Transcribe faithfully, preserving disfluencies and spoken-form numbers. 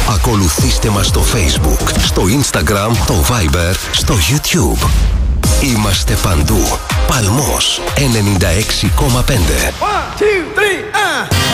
Ακολουθήστε μας στο Facebook, στο Instagram, το Viber, στο YouTube. Είμαστε παντού. Παλμός ενενήντα έξι κόμμα πέντε. One, two, three, uh.